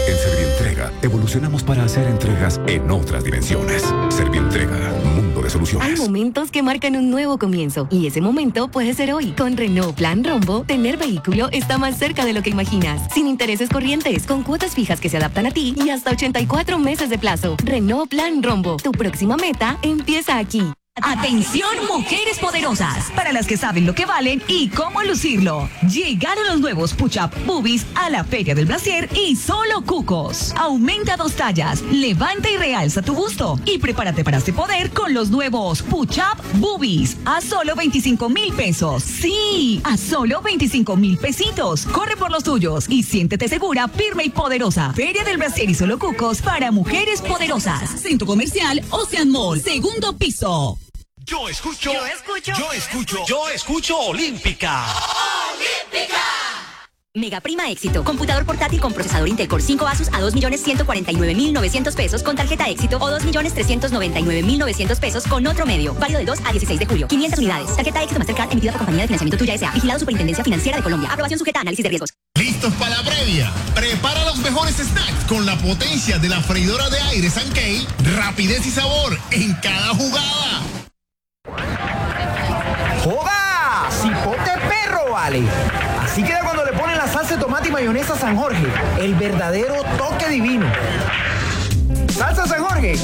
En Servientrega, evolucionamos para hacer entregas en otras dimensiones. Servientrega, mundo de soluciones. Hay momentos que marcan un nuevo comienzo y ese momento puede ser hoy. Con Renault Plan Rombo, tener vehículo está más cerca de lo que imaginas. Sin intereses corrientes, con cuotas fijas que se adaptan a ti y hasta 84 meses de plazo. Renault Plan Rombo, tu próxima meta empieza aquí. Atención, mujeres poderosas, para las que saben lo que valen y cómo lucirlo. Llegaron los nuevos Push-Up Boobies a la Feria del Brasier y solo cucos. Aumenta 2 tallas, levanta y realza tu busto y prepárate para este poder con los nuevos Push-Up Boobies a solo 25,000 pesos. Sí, a solo 25,000 pesitos. Corre por los tuyos y siéntete segura, firme y poderosa. Feria del Brasier y solo cucos para mujeres poderosas. Centro Comercial Ocean Mall, segundo piso. Yo escucho Olímpica. ¡Olímpica! Mega Prima Éxito. Computador portátil con procesador Intel Core 5 Asus a 2.149.900 pesos con tarjeta Éxito o 2.399.900 pesos con otro medio. Válido del 2 a 16 de julio. 500 unidades. Tarjeta Éxito Mastercard emitida por Compañía de Financiamiento Tuya S.A. Vigilado Superintendencia Financiera de Colombia. Aprobación sujeta a análisis de riesgos. ¿Listos para la previa? Prepara los mejores snacks con la potencia de la freidora de aire Sankey. Rapidez y sabor en cada jugada. ¡Joda! ¡Cipote perro, vale! Así queda cuando le ponen la salsa de tomate y mayonesa San Jorge. El verdadero toque divino. Salsa San Jorge,